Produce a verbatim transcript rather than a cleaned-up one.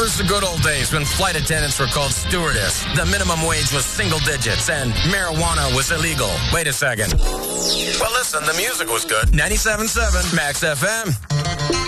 remembers the good old days when flight attendants were called stewardess, the minimum wage was single digits, and marijuana was illegal. Wait a second. Well, listen, the music was good. ninety-seven point seven Max F M.